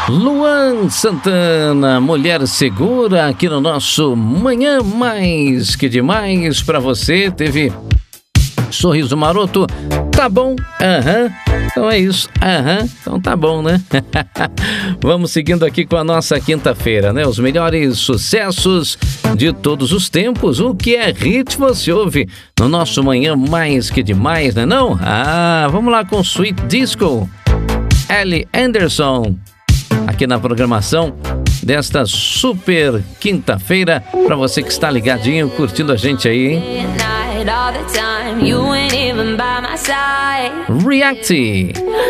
Luan Santana, Mulher Segura, aqui no nosso Manhã Mais Que Demais pra você. Teve Sorriso Maroto, tá bom? Então é isso, então tá bom, né? Vamos seguindo aqui com a nossa quinta-feira, né? Os melhores sucessos de todos os tempos. O que é hit você ouve no nosso Manhã Mais Que Demais, né não? Vamos lá com Sweet Disco, Ellie Anderson, aqui na programação desta super quinta-feira, para você que está ligadinho, curtindo a gente aí, hein? React.